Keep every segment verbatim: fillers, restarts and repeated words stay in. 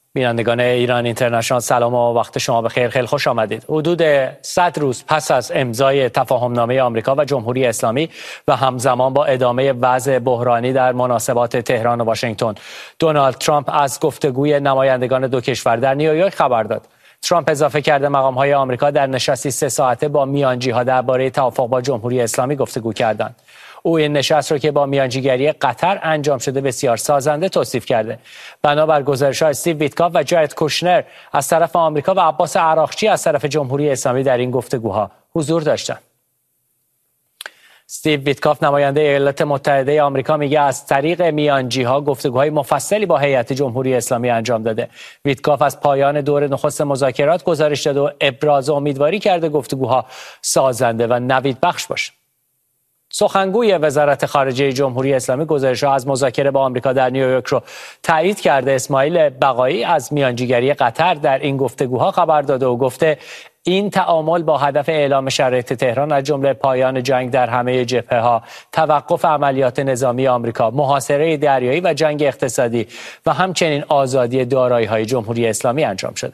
بینندگان ایران اینترنشنال سلام و وقت شما بخیر. خیلی خوش آمدید. حدود صد روز پس از امضای تفاهمنامه آمریکا و جمهوری اسلامی و همزمان با ادامه وضع بحرانی در مناسبات تهران و واشنگتن، دونالد ترامپ از گفتگوی نمایندگان دو کشور در نیویورک خبر داد. ترامپ اضافه کرده مقام‌های آمریکا در نشستی سه ساعته با میانجی‌ها درباره توافق با جمهوری اسلامی گفتگو کردند. او این نشست را که با میانجیگری قطر انجام شده بسیار سازنده توصیف کرده. بنابر گزارش‌ها استیو ویتکاف و جارد کوشنر از طرف آمریکا و عباس عراقچی از طرف جمهوری اسلامی در این گفتگوها حضور داشتند. استیو ویتکاف نماینده ایالات متحده آمریکا میگه از طریق میانجی‌ها گفتگوهای مفصلی با هیئت جمهوری اسلامی انجام داده. ویتکاف از پایان دور نخست مذاکرات گزارش داده و ابراز امیدواری کرده گفتگوها سازنده و نوید بخش باشه. سخنگوی وزارت خارجه جمهوری اسلامی گزارش‌ها از مذاکره با آمریکا در نیویورک رو تایید کرده. اسماعیل بقایی از میانجیگری قطر در این گفتگوها خبر داده و گفته این تعامل با هدف اعلام شرایط تهران از جمله پایان جنگ در همه جبهه‌ها، توقف عملیات نظامی آمریکا، محاصره دریایی و جنگ اقتصادی و همچنین آزادی دارایی‌های جمهوری اسلامی انجام شده.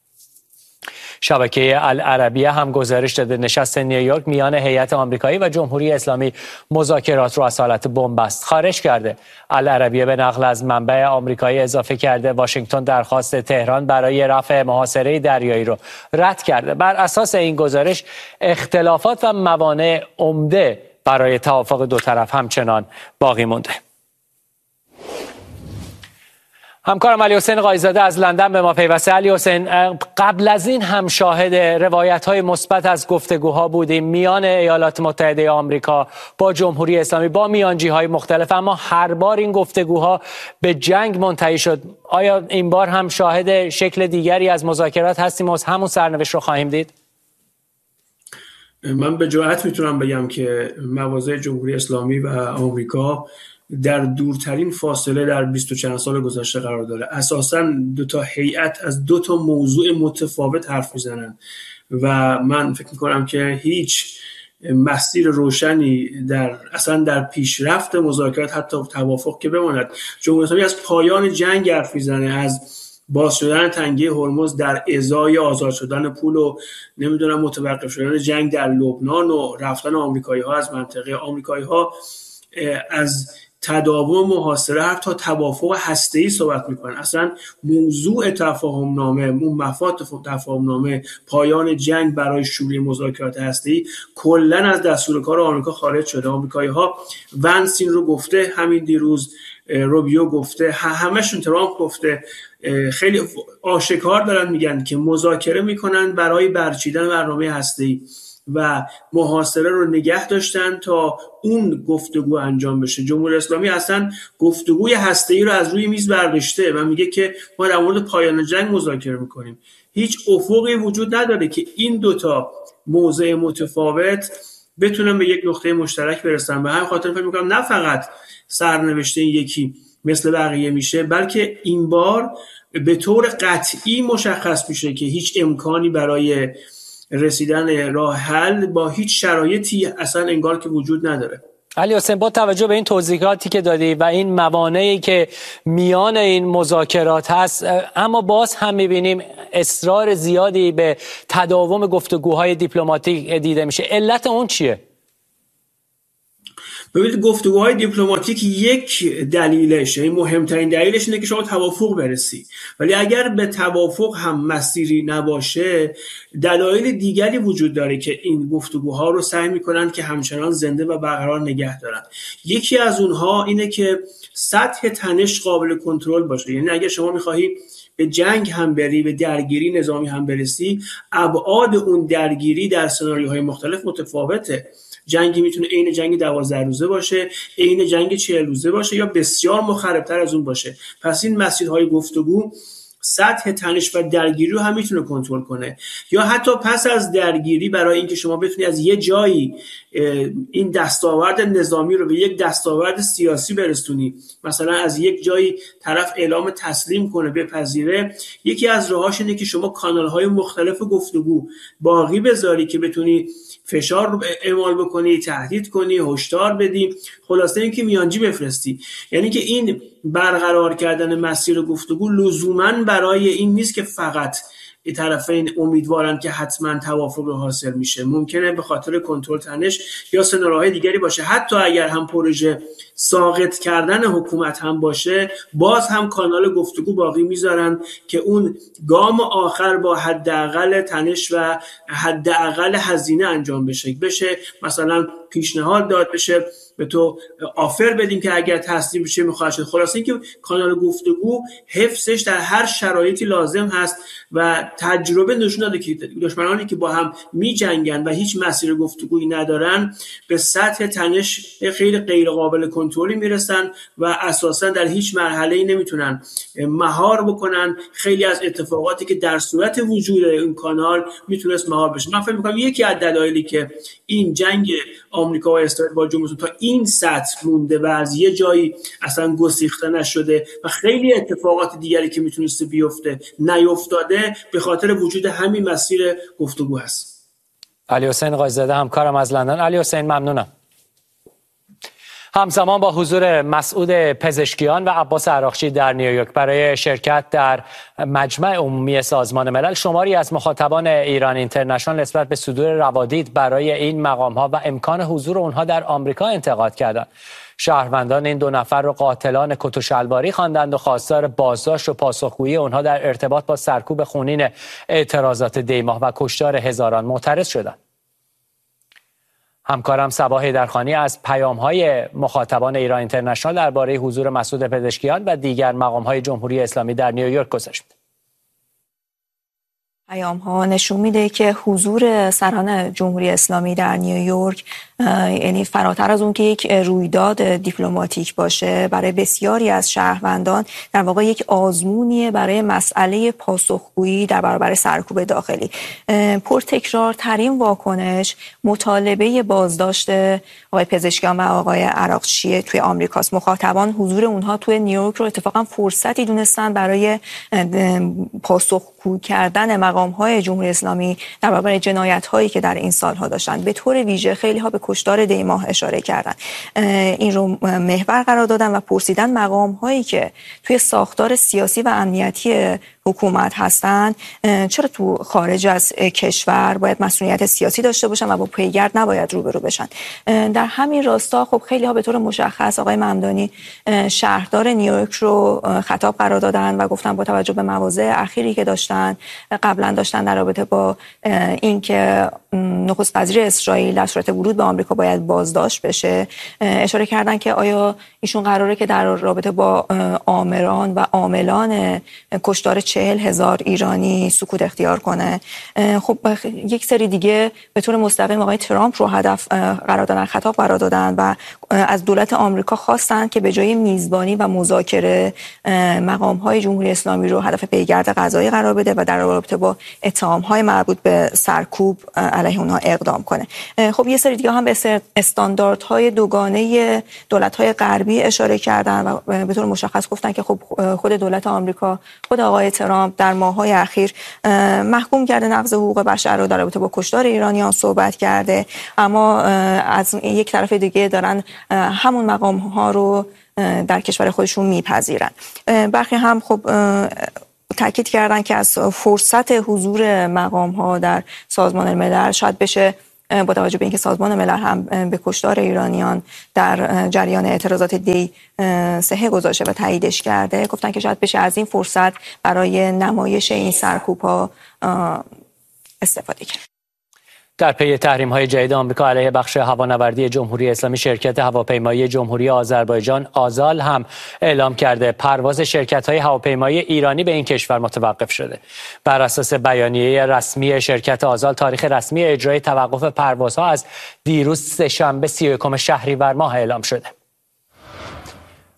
شبکه العربیه هم گزارش داده نشست نیویورک میان هیئت آمریکایی و جمهوری اسلامی مذاکرات رو از حالت بنبست خارج کرده. العربیه به نقل از منبع آمریکایی اضافه کرده واشنگتن درخواست تهران برای رفع محاصره دریایی رو رد کرده. بر اساس این گزارش اختلافات و موانع عمده برای توافق دو طرف همچنان باقی مونده. همکارم علی حسین قایزاده از لندن به ما پیوسته. علی حسین، قبل از این هم شاهد روایت‌های مثبت از گفتگوها بودیم میان ایالات متحده آمریکا با جمهوری اسلامی با میانجی‌های مختلف، اما هر بار این گفتگوها به جنگ منتهی شد. آیا این بار هم شاهد شکل دیگری از مذاکرات هستیم و همون سرنوشت رو خواهیم دید؟ من به جرئت میتونم بگم که مواضع جمهوری اسلامی و آمریکا در دورترین فاصله در بیست و چند سال گذشته قرار داره. اساساً دو تا هیئت از دو تا موضوع متفاوت حرف میزنن و من فکر میکنم که هیچ مسیر روشنی در اصلا در پیشرفت مذاکرات حتی توافق که بماند. جمهوری اسلامی از پایان جنگ حرف میزنه، از باز شدن تنگه هرمز در ازای آزاد شدن پول و نمیدونم متوقف شدن جنگ در لبنان و رفتن آمریکایی‌ها از منطقه. آمریکایی‌ها از تداوم محاصره حتی توافق هسته‌ای صحبت میکنن. اصلا موضوع تفاهم نامه، اون مفاد تفاهم نامه، پایان جنگ برای شروع مذاکرات هسته‌ای کلا از دستور کار آمریکا خارج شده. آمریکایی‌ها ونس این رو گفته، همین دیروز روبیو گفته، همشون ترامپ گفته، خیلی آشکار دارن میگن که مذاکره میکنن برای برچیدن برنامه هسته‌ای و محاصره رو نگه داشتن تا اون گفتگو انجام بشه. جمهوری اسلامی اصلا گفتگوی هسته‌ای رو از روی میز برداشته و میگه که ما در مورد پایان جنگ مذاکره میکنیم. هیچ افقی وجود نداره که این دوتا موضع متفاوت بتونن به یک نقطه مشترک برسن. به همین خاطر فکر میکنم نه فقط سرنوشت این یکی مثل بقیه میشه، بلکه این بار به طور قطعی مشخص میشه که هیچ امکانی برای رسیدن راه حل با هیچ شرایطی اصلا انگار که وجود نداره. علی حسین، با توجه به این توضیحاتی که دادی و این موانعی که میان این مذاکرات هست، اما باز هم میبینیم اصرار زیادی به تداوم گفتگوهای دیپلماتیک دیده میشه. علت اون چیه؟ ببینید، گفتگوهای دیپلماتیک یک دلیلش، یعنی مهمترین دلیلش اینه که شما توافق برسی، ولی اگر به توافق هم مسیری نباشه دلایل دیگری وجود داره که این گفتگوها رو سعی میکنن که همچنان زنده و برقرار نگه دارن. یکی از اونها اینه که سطح تنش قابل کنترل باشه. یعنی اگر شما میخواهی به جنگ هم بری، به درگیری نظامی هم برسی، ابعاد اون درگیری در سناریوهای مختلف متفاوته. جنگی میتونه عین جنگ دوازده روزه باشه، عین جنگ چهل روزه باشه یا بسیار مخربتر از اون باشه. پس این مسیرهای گفتگو سطح تنش و درگیری رو هم میتونه کنترل کنه. یا حتی پس از درگیری برای اینکه شما بتونی از یه جایی این دستاورد نظامی رو به یک دستاورد سیاسی برسونی، مثلا از یک جایی طرف اعلام تسلیم کنه بپذیره، یکی از راهاش اینه که شما کانال‌های مختلف گفتگو باقی بذاری که بتونی فشار رو اعمال بکنی، تهدید کنی، هشدار بدی، خلاصه اینکه میانجی بفرستی. یعنی که این برقرار کردن مسیر گفتگو لزوماً برای این نیست که فقط طرفین امیدوارن که حتما توافق حاصل میشه، ممکنه به خاطر کنترل تنش یا سناریوهای دیگری باشه. حتی اگر هم پروژه ساقط کردن حکومت هم باشه، باز هم کانال گفتگو باقی میذارن که اون گام آخر با حداقل تنش و حداقل هزینه انجام بشه بشه مثلا پیشنهاد داد بشه به تو آفر بدیم که اگر تصدیق بشه میخواد شد. خلاصه اینکه کانال گفتگو حفظش در هر شرایطی لازم هست و تجربه نشون داده که دشمنانی که با هم میجنگن و هیچ مسیر گفتگویی ندارن به سطح تنش خیلی غیر قابل کنترلی میرسن و اساسا در هیچ مرحله‌ای نمیتونن مهار بکنن خیلی از اتفاقاتی که در صورت وجود این کانال میتونست مهار بشه. من فکر می‌کنم یکی از دلایلی که این جنگ آمریکا و اسرائیل با جمهوری تا این سطح مونده و از یه جایی اصلا گسیخته نشده و خیلی اتفاقات دیگری که میتونسته بیفته نیفتاده به خاطر وجود همین مسیر گفتگو هست. علی حسین قاضی‌زاده همکارم از لندن. علی حسین ممنونم. همزمان با حضور مسعود پزشکیان و عباس عراقچی در نیویورک برای شرکت در مجمع عمومی سازمان ملل، شماری از مخاطبان ایران اینترنشنال نسبت به صدور روادید برای این مقام‌ها و امکان حضور آنها در آمریکا انتقاد کردند. شهروندان این دو نفر را قاتلان کت و شلواری خواندند و خواستار بازداشت و پاسخگویی آنها در ارتباط با سرکوب خونین اعتراضات دیماه و کشتار هزاران معترض شدند. همکارم صبا حیدرخانی از پیام‌های مخاطبان ایران اینترنشنال درباره حضور مسعود پزشکیان و دیگر مقام‌های جمهوری اسلامی در نیویورک گزارش می‌دهد. پیام‌ها نشون میده که حضور سران جمهوری اسلامی در نیویورک یعنی فراتر از اون که یک رویداد دیپلماتیک باشه، برای بسیاری از شهروندان در واقع یک آزمونیه برای مسئله پاسخگویی در برابر سرکوب داخلی. پرتکرارترین واکنش مطالبه بازداشت آقای پزشکیان و آقای عراقچی توی آمریکاست. مخاطبان حضور اونها توی نیویورک رو اتفاقا فرصتی دونستن برای پاسخگو کردن مقام‌های جمهوری اسلامی در برابر جنایت‌هایی که در این سال‌ها داشتن. به طور ویژه خیلی ها به کشتار دیماه اشاره کردن، این رو محور قرار دادن و پرسیدن مقام‌هایی که توی ساختار سیاسی و امنیتی حکومت هستن چرا تو خارج از کشور باید مسئولیت سیاسی داشته باشن و با پیگرد نباید روبرو بشن. در همین راستا خب خیلی ها به طور مشخص آقای ممدانی شهردار نیویورک رو خطاب قرار دادن و گفتن با توجه به مواضع اخیری که داشتن قبلا داشتن در رابطه با اینکه نخست وزیر اسرائیل در صورت ورود به آمریکا باید بازداشت بشه، اشاره کردن که آیا ایشون قراره که در رابطه با آمران و عاملان کشتار چهل هزار ایرانی سکوت اختیار کنه. خب یک سری دیگه به طور مستقیم آقای ترامپ رو هدف قرار دادن، خطاب قرار دادن و از دولت آمریکا خواستن که به جای میزبانی و مذاکره مقام‌های جمهوری اسلامی رو هدف پیگرد قضایی قرار بده و در رابطه با اتهام‌های مربوط به سرکوب علیه اونها اقدام کنه. خب یه سری دیگه هم به استانداردهای دوگانه دولت‌های غربی اشاره کردن و به طور مشخص گفتن که خب خود دولت آمریکا، خود آقای ترامپ در ماه‌های اخیر محکوم کرده نقض حقوق بشر رو در رابطه با کشتار ایرانیان صحبت کرده، اما از یک طرف دیگه دارن همون مقام‌ها رو در کشور خودشون میپذیرن. برخی هم خب تاکید کردن که از فرصت حضور مقام‌ها در سازمان ملل شاید بشه با توجه به اینکه سازمان ملل هم به کشتار ایرانیان در جریان اعتراضات دی صحه گذاشته و تاییدش کرده، گفتن که شاید بشه از این فرصت برای نمایش این سرکوب‌ها استفاده کرد. در پی تحریم‌های جدید آمریکا علیه بخش هوانوردی جمهوری اسلامی، شرکت هواپیمایی جمهوری آذربایجان آزال هم اعلام کرده پرواز شرکت‌های هواپیمایی ایرانی به این کشور متوقف شده. بر اساس بیانیه رسمی شرکت آزال، تاریخ رسمی اجرای توقف پروازها از دیروز سه‌شنبه سی و یکم شهریور ماه اعلام شده.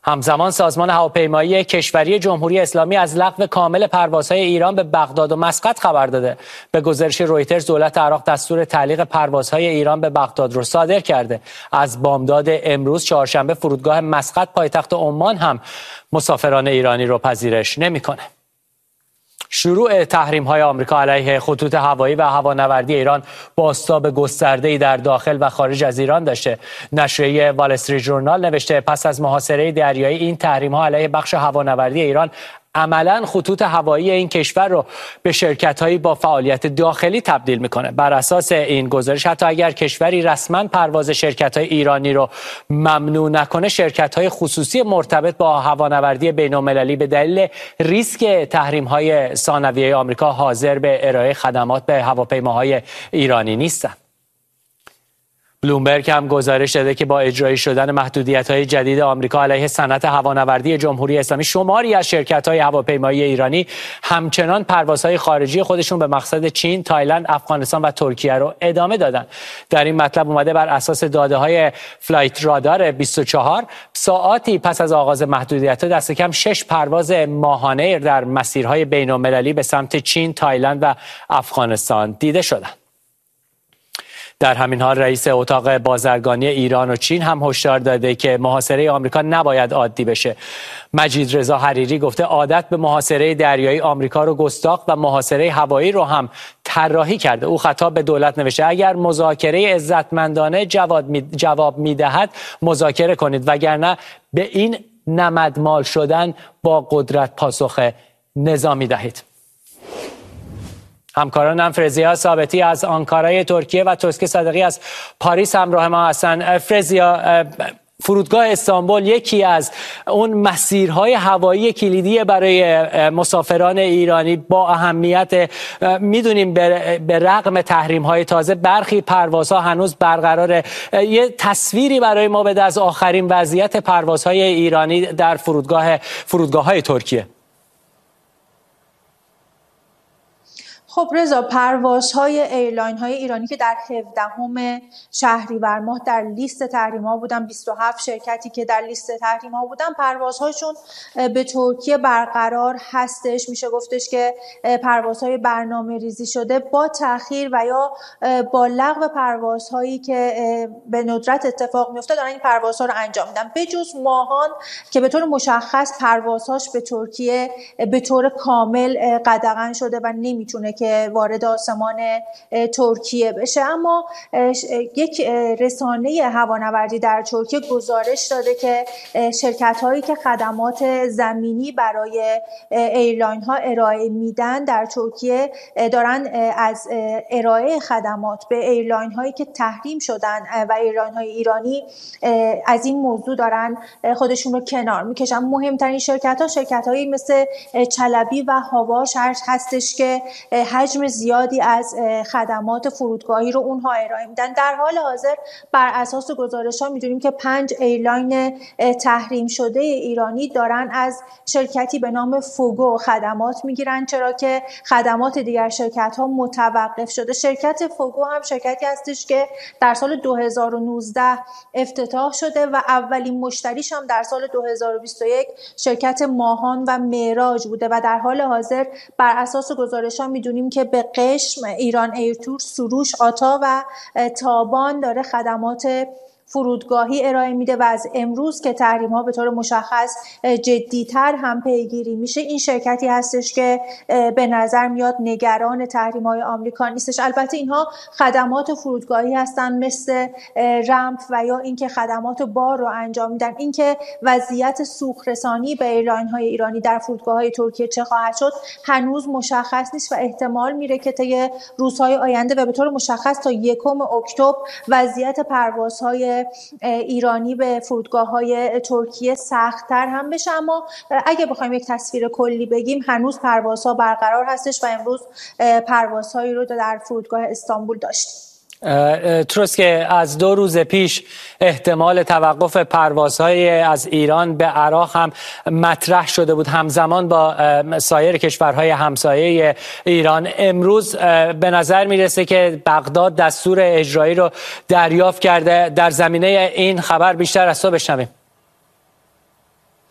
همزمان سازمان هواپیمایی کشوری جمهوری اسلامی از لغو کامل پروازهای ایران به بغداد و مسقط خبر داده. به گزارش رویترز دولت عراق دستور تعلیق پروازهای ایران به بغداد رو صادر کرده. از بامداد امروز چهارشنبه فرودگاه مسقط پایتخت عمان هم مسافران ایرانی رو پذیرش نمی‌کنه. شروع تحریم‌های آمریکا علیه خطوط هوایی و هوانوردی ایران بازتاب گسترده‌ای در داخل و خارج از ایران داشته. نشریه وال استریت ژورنال نوشته پس از محاصره دریایی این تحریم‌ها علیه بخش هوانوردی ایران عملاً خطوط هوایی این کشور رو به شرکت‌هایی با فعالیت داخلی تبدیل می‌کنه. بر اساس این گزارش حتی اگر کشوری رسما پرواز شرکت‌های ایرانی رو ممنوع نکنه، شرکت‌های خصوصی مرتبط با هوانوردی بین‌المللی به دلیل ریسک تحریم‌های ثانویه آمریکا حاضر به ارائه خدمات به هواپیماهای ایرانی نیستند. بلومبرگ هم گزارش داده که با اجرایی شدن محدودیت‌های جدید آمریکا علیه صنعت هوانوردی جمهوری اسلامی، شماری از شرکت‌های هواپیمایی ایرانی همچنان پروازهای خارجی خودشون به مقصد چین، تایلند، افغانستان و ترکیه رو ادامه دادن. در این مطلب اومده بر اساس داده‌های فلایت رادار بیست و چهار ساعاتی پس از آغاز محدودیت‌ها دست کم شش پرواز ماهانه در مسیرهای بین‌المللی به سمت چین، تایلند و افغانستان دیده شدند. در همین حال رئیس اتاق بازرگانی ایران و چین هم هشدار داده که محاصره آمریکا نباید عادی بشه. مجید رضا حریری گفته عادت به محاصره دریایی آمریکا رو گستاخ و محاصره هوایی رو هم طراحی کرده. او خطاب به دولت نوشته اگر مذاکره عزتمندانه جواب میدهد مذاکره کنید، وگرنه به این نمدمال شدن با قدرت پاسخ نظامی دهید. همکارانم فرزیا ثابتی از آنکارای ترکیه و توسکه صادقی از پاریس همراه ما هستند. فرزیا، فرودگاه استانبول یکی از اون مسیرهای هوایی کلیدی برای مسافران ایرانی با اهمیت. میدونیم به رغم تحریم‌های تازه برخی پروازها هنوز برقراره. یه تصویری برای ما بده از آخرین وضعیت پروازهای ایرانی در فرودگاه فرودگاه‌های ترکیه. خب رضا، پروازهای ایرلاین های ایرانی که در هفدهم شهریور ماه در لیست تحریم ها بودن، بیست و هفت شرکتی که در لیست تحریم ها بودن، پروازهاشون به ترکیه برقرار هستش. میشه گفتش که پروازهای برنامه ریزی شده با تأخیر و یا با لغو پروازهایی که به ندرت اتفاق میفته دارن این پروازها رو انجام میدن، به جز ماهان که به طور مشخص پروازهاش به ترکیه به طور کامل قدغن شده و نمیتونه که وارد آسمان ترکیه بشه. اما یک رسانه هوانوردی در ترکیه گزارش داده که شرکت هایی که خدمات زمینی برای ایرلاین ها ارائه میدن در ترکیه دارن از ارائه خدمات به ایرلاین هایی که تحریم شدن و ایرلاین های ایرانی از این موضوع دارن خودشون رو کنار میکشن. مهمترین شرکت ها شرکت هایی مثل چلبی و هاواش هستش که حجم زیادی از خدمات فرودگاهی رو اونها ارائه میدن. در حال حاضر بر اساس گزارش‌ها میدونیم که پنج ایرلاین تحریم شده ایرانی دارن از شرکتی به نام فوگو خدمات میگیرن، چرا که خدمات دیگر شرکت‌ها متوقف شده. شرکت فوگو هم شرکتی هستش که در سال دو هزار و نوزده افتتاح شده و اولین مشتریش هم در سال دو هزار و بیست و یک شرکت ماهان و معراج بوده و در حال حاضر بر اساس گزارش‌ها میدونیم که به قشم، ایران ایرتور، سروش، آتا و تابان داره خدمات فرودگاهی ارائه میده و از امروز که تحریم ها به طور مشخص جدیتر هم پیگیری میشه، این شرکتی هستش که به نظر میاد نگران تحریم های آمریکا نیستش. البته اینها خدمات فرودگاهی هستن مثل رمپ و یا اینکه خدمات بار رو انجام میدن. اینکه وضعیت سوق رسانی به ایرلاین های ایرانی در فرودگاه های ترکیه چه خواهد شد هنوز مشخص نیست و احتمال میره که طی روزهای آینده و به طور مشخص تا یکم اکتبر وضعیت پروازهای ایرانی به فرودگاه‌های ترکیه سخت‌تر هم بشه. اما اگه بخوایم یک تصویر کلی بگیم هنوز پروازها برقرار هستش و امروز پروازهایی رو در فرودگاه استانبول داشتیم. تروسکه، از دو روز پیش احتمال توقف پروازهای از ایران به عراق هم مطرح شده بود همزمان با سایر کشورهای همسایه ایران. امروز به نظر میرسه که بغداد دستور اجرایی رو دریافت کرده. در زمینه این خبر بیشتر از تو بشنویم.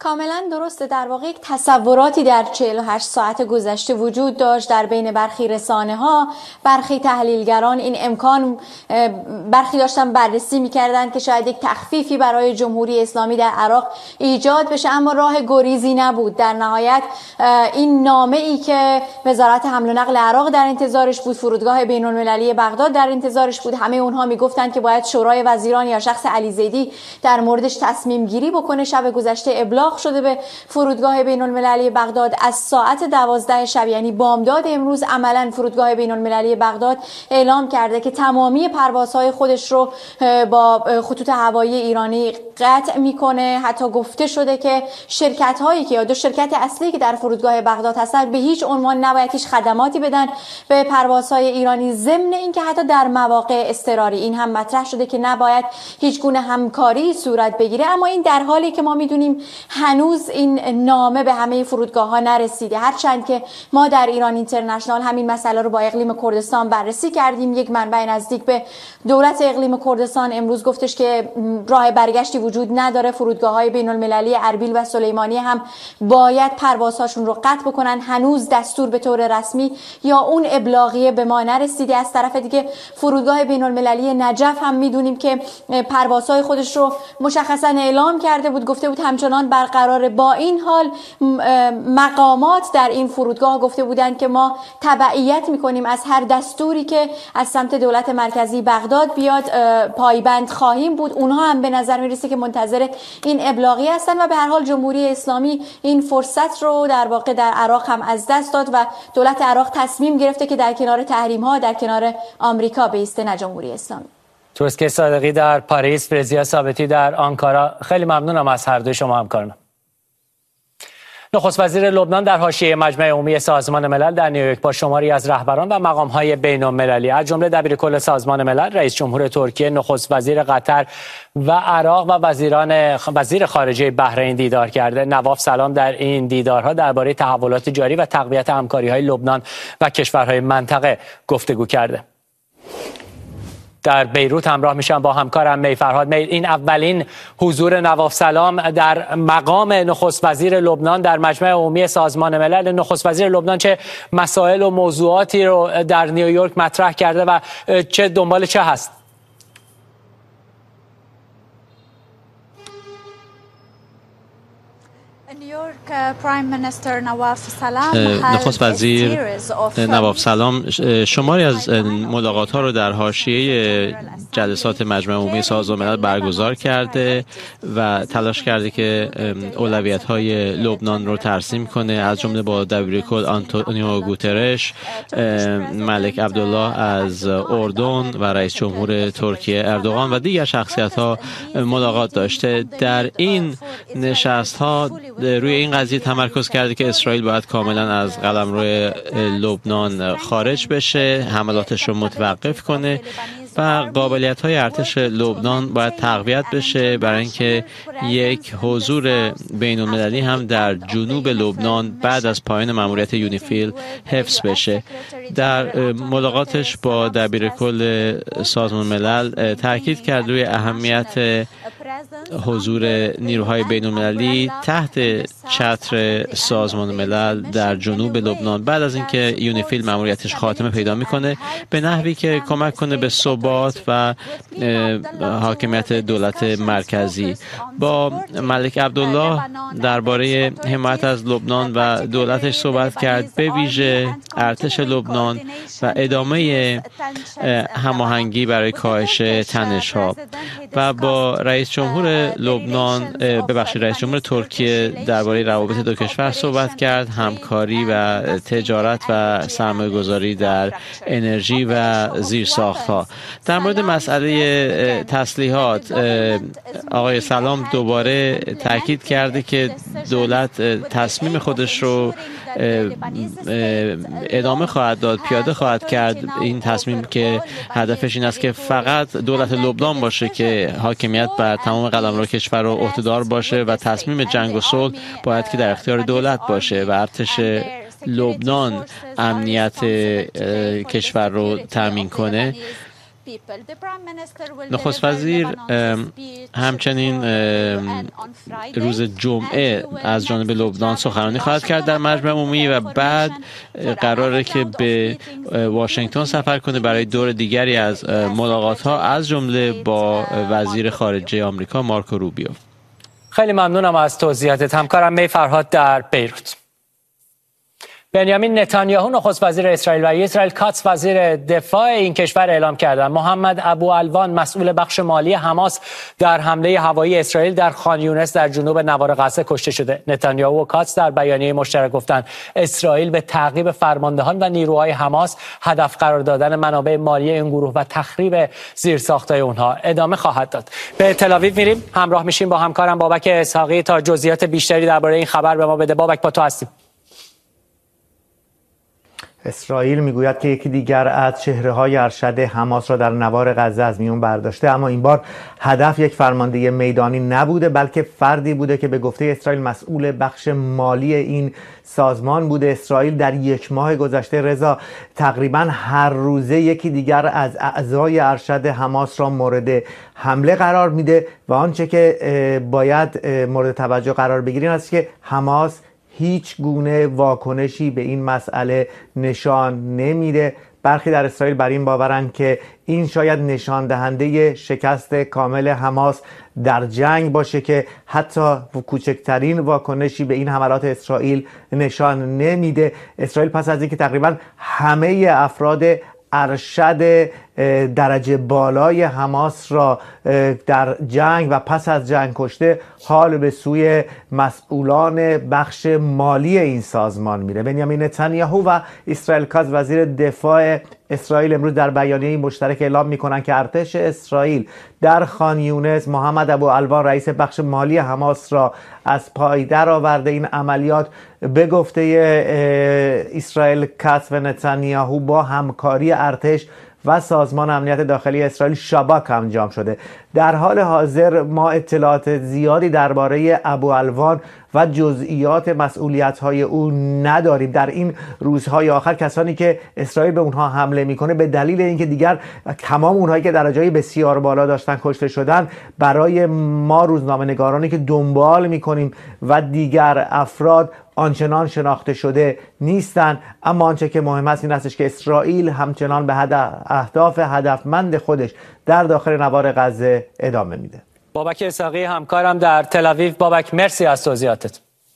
کاملا درسته. در واقع یک تصوراتی در چهل و هشت ساعت گذشته وجود داشت در بین برخی رسانه ها، برخی تحلیلگران این امکان برخی داشتن بررسی میکردن که شاید یک تخفیفی برای جمهوری اسلامی در عراق ایجاد بشه، اما راه گریزی نبود. در نهایت این نامه ای که وزارت حمل و نقل عراق در انتظارش بود، فرودگاه بین المللی بغداد در انتظارش بود، همه اونها میگفتن که باید شورای وزیران یا شخص علی زیدی در موردش تصمیم گیری بکنه. شب گذشته ابلاغ شده به فرودگاه بین المللی بغداد. از ساعت دوازده شب یعنی بامداد امروز عملا فرودگاه بین المللی بغداد اعلام کرده که تمامی پروازهای خودش رو با خطوط هوایی ایرانی قطع میکنه. حتی گفته شده که شرکت هایی که یا دو شرکت اصلی که در فرودگاه بغداد هستن به هیچ عنوان نباید هیچ خدماتی بدن به پروازهای ایرانی، ضمن اینکه حتی در مواقع اضطراری این هم مطرح شده که نباید هیچ گونه همکاری صورت بگیره. اما این در حالی که ما میدونیم هنوز این نامه به همه فرودگاه ها نرسیده، هرچند که ما در ایران اینترنشنال همین مسئله رو با اقلیم کردستان بررسی کردیم. یک منبع نزدیک به دولت اقلیم کردستان امروز گفتش که راه برگشتی وجود نداره، فرودگاه های بین المللی اربیل و سلیمانی هم باید پروازهاشون رو قطع بکنن. هنوز دستور به طور رسمی یا اون ابلاغیه به ما نرسیده. از طرف دیگه فرودگاه بین المللی نجف هم میدونیم که پروازهای خودش رو مشخصا اعلام کرده بود، گفته بود همچنان برقرار. با این حال مقامات در این فرودگاه گفته بودند که ما تبعیت میکنیم از هر دستوری که از سمت دولت مرکزی بغداد بیاد پایبند خواهیم بود. اونها هم به نظر میرسه که منتظر این ابلاغی هستن و به هر حال جمهوری اسلامی این فرصت رو در واقع در عراق هم از دست داد و دولت عراق تصمیم گرفته که در کنار تحریم ها در کنار آمریکا بایسته، نه جمهوری اسلامی. توسکه صادقی در پاریس، برزیا ثابتی در آنکارا، خیلی ممنونم از هر دوی شما همکاران. نخست وزیر لبنان در حاشیه مجمع عمومی سازمان ملل در نیویورک با شماری از رهبران و مقام‌های بین‌المللی از جمله دبیرکل سازمان ملل، رئیس جمهور ترکیه، نخست وزیر قطر و عراق و وزیران وزیر خارجه بحرین دیدار کرده. نواف سلام در این دیدارها درباره تحولات جاری و تقویت همکاری‌های لبنان و کشورهای منطقه گفتگو کرده. در بیروت همراه میشم با همکارم می فرهاد. می، این اولین حضور نواف سلام در مقام نخست وزیر لبنان در مجمع عمومی سازمان ملل. نخست وزیر لبنان چه مسائل و موضوعاتی رو در نیویورک مطرح کرده و چه دنبال چه هست؟ نخست وزیر نواف سلام شماری از ملاقات ها رو در حاشیه جلسات مجمع عمومی سازمان ملل برگزار کرده و تلاش کرده که اولویت های لبنان رو ترسیم کنه، از جمله با دبیرکل آنتونیو گوترش، ملک عبدالله از اردن و رئیس جمهور ترکیه اردوغان و دیگر شخصیت ها ملاقات داشته. در این نشست ها روی این قضیه تمرکز کرده که اسرائیل باید کاملا از قلمرو لبنان خارج بشه، حملاتش رو متوقف کنه و قابلیت های ارتش لبنان باید تقویت بشه برای اینکه یک حضور بین المللی هم در جنوب لبنان بعد از پایان مأموریت یونیفیل حفظ بشه. در ملاقاتش با دبیرکل سازمان ملل تاکید کرد روی اهمیت حضور نیروهای بین المللی تحت چتر سازمان ملل در جنوب لبنان بعد از اینکه یونیفیل مأموریتش خاتمه پیدا میکنه، به نحوی که کمک کنه به ثبات و حاکمیت دولت مرکزی. با ملک عبدالله درباره حمایت از لبنان و دولتش صحبت کرد، به ویژه ارتش لبنان و ادامه هماهنگی برای کاهش تنش‌ها. و با رئیس جمهور لبنان ببخشید رئیس جمهور ترکیه درباره روابط دو کشور صحبت کرد، همکاری و تجارت و سرمایه‌گذاری در انرژی و زیرساخت‌ها. در مورد مسئله تسلیحات آقای سلام دوباره تاکید کرده که دولت تصمیم خودش رو ادامه خواهد داد، پیاده خواهد کرد. این تصمیم که هدفش این است که فقط دولت لبنان باشه که حاکمیت بر تمام قلمرو کشور و عهدهدار باشه و تصمیم جنگ و صلح باید که در اختیار دولت باشه و ارتش لبنان امنیت کشور رو تامین کنه. نخست وزیر همچنین روز جمعه از جانب لبنان سخنرانی خواهد کرد در مجمع عمومی و بعد قراره که به واشنگتن سفر کنه برای دور دیگری از ملاقات‌ها از جمله با وزیر خارجه آمریکا مارکو روبیو. خیلی ممنونم از توضیحاتت. همکارم می فرهاد در بیروت. بنیامین نتانیاهو نخست وزیر اسرائیل و اسرائیل کاتس وزیر دفاع این کشور اعلام کردند محمد ابوالوان مسئول بخش مالی حماس در حمله هوایی اسرائیل در خان یونس در جنوب نوار غزه کشته شده. نتانیاهو و کاتس در بیانیه مشترک گفتند اسرائیل به تعقیب فرماندهان و نیروهای حماس هدف قرار دادن منابع مالی این گروه و تخریب زیرساخت‌های اونها ادامه خواهد داد. به تل آویو میریم، همراه میشیم با همکارم بابک اسحاقی تا جزئیات بیشتری درباره این خبر به ما بده. بابک با تو هستیم. اسرائیل میگوید که یکی دیگر از چهره‌های ارشد حماس را در نوار غزه از میون برداشته، اما این بار هدف یک فرمانده میدانی نبوده بلکه فردی بوده که به گفته اسرائیل مسئول بخش مالی این سازمان بوده. اسرائیل در یک ماه گذشته رضا تقریبا هر روزه یکی دیگر از اعضای ارشد حماس را مورد حمله قرار میده و آنچه که باید مورد توجه قرار بگیریم است که حماس هیچ گونه واکنشی به این مسئله نشان نمیده. برخی در اسرائیل بر این باورند که این شاید نشان دهنده شکست کامل حماس در جنگ باشه که حتی کوچکترین واکنشی به این حملات اسرائیل نشان نمیده. اسرائیل پس از اینکه تقریبا همه افراد ارشد درجه بالای حماس را در جنگ و پس از جنگ کشته، حال به سوی مسئولان بخش مالی این سازمان میره. بنیامین نتانیاهو و اسرائیل کاتس وزیر دفاع اسرائیل امروز در بیانیه مشترک اعلام میکنن که ارتش اسرائیل در خان یونس محمد ابوالوان رئیس بخش مالی حماس را از پای در آورده. این عملیات به گفته اسرائیل کاتس و نتانیاهو با همکاری ارتش و سازمان امنیت داخلی اسرائیل شاباک انجام شده. در حال حاضر ما اطلاعات زیادی درباره ابوالوان و جزئیات مسئولیت‌های او نداریم. در این روزهای آخر کسانی که اسرائیل به اونها حمله میکنه به دلیل اینکه دیگر تمام اونهایی که درجه‌ای بسیار بالا داشتن کشته شدن، برای ما روزنامه‌نگارانی که دنبال میکنیم و دیگر افراد آنچنان شناخته شده نیستند. اما آنچه که مهم است این استش که اسرائیل همچنان به اهداف هدفمند خودش در داخل نوار غزه ادامه میده. بابک اسحاقی همکارم در تل آویو. بابک مرسی از توضیحاتت.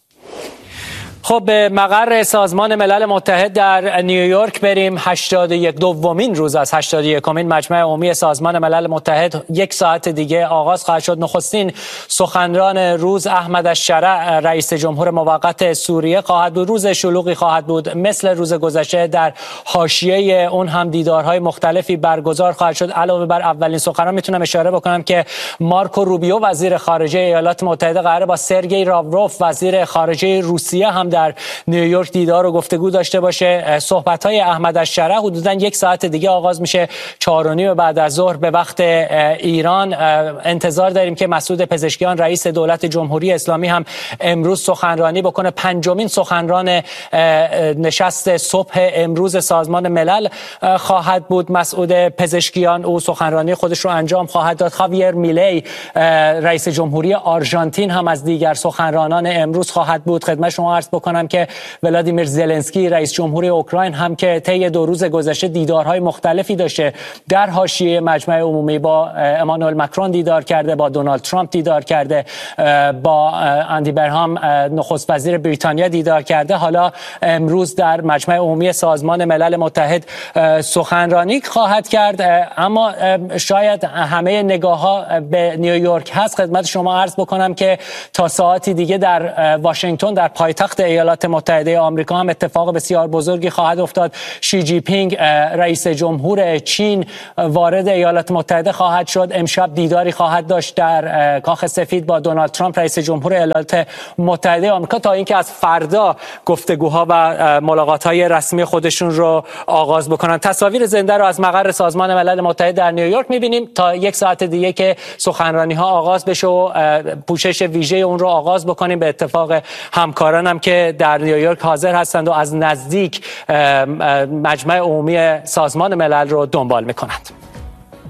خب به مقر سازمان ملل متحد در نیویورک بریم. هشتاد و یک دومین روز از هشتاد و یکمین مجمع عمومی سازمان ملل متحد یک ساعت دیگه آغاز خواهد شد. نخستین سخنران روز احمد الشرع رئیس جمهور موقت سوریه خواهد بود. روز شلوغی خواهد بود، مثل روز گذشته در حاشیه اون هم دیدارهای مختلفی برگزار خواهد شد. علاوه بر اولین سخنران میتونم اشاره بکنم که مارکو روبیو وزیر خارجه ایالات متحده قراره با سرگئی لاوروف وزیر خارجه روسیه هم در نیویورک دیدار و گفتگو داشته باشه. صحبت‌های احمد الشرع حدوداً یک ساعت دیگه آغاز میشه، چهار و نیم بعد از ظهر به وقت ایران. انتظار داریم که مسعود پزشکیان رئیس دولت جمهوری اسلامی هم امروز سخنرانی بکنه. پنجمین سخنران نشست صبح امروز سازمان ملل خواهد بود مسعود پزشکیان. او سخنرانی خودش رو انجام خواهد داد. خاویر میلی رئیس جمهوری آرژانتین هم از دیگر سخنرانان امروز خواهد بود. خدمت شما عرض بکنم که ولادیمیر زلنسکی رئیس جمهوری اوکراین هم که طی دو روز گذشته دیدارهای مختلفی داشته، در حاشیه مجمع عمومی با امانوئل مکرون دیدار کرده، با دونالد ترامپ دیدار کرده، با اندی برهام نخست وزیر بریتانیا دیدار کرده. حالا امروز در مجمع عمومی سازمان ملل متحد سخنرانی خواهد کرد. اما شاید همه نگاه‌ها به نیویورک هست. خدمت شما عرض بکنم که تا ساعتی دیگه در واشنگتن در پایتخت ایالات متحده آمریکا هم اتفاق بسیار بزرگی خواهد افتاد. شی جی پینگ رئیس جمهور چین وارد ایالات متحده خواهد شد. امشب دیداری خواهد داشت در کاخ سفید با دونالد ترامپ رئیس جمهور ایالات متحده آمریکا، تا اینکه از فردا گفتگوها و ملاقات‌های رسمی خودشون رو آغاز بکنن. تصاویر زنده رو از مقر سازمان ملل متحد در نیویورک می‌بینیم تا یک ساعت دیگه که سخنرانی‌ها آغاز بشه و پوشش ویژه اون رو آغاز بکنیم. به اتفاق همکارانم که در نیویورک حاضر هستند و از نزدیک مجمع عمومی سازمان ملل رو دنبال میکنند.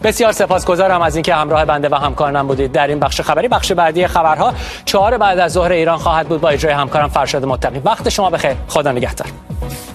بسیار سپاسگزارم از اینکه همراه بنده و همکارانم بودید در این بخش خبری. بخش بعدی خبرها چهار بعد از ظهر ایران خواهد بود با اجرای همکارم فرشاد متقی. وقت شما بخیر. خدا نگهدار.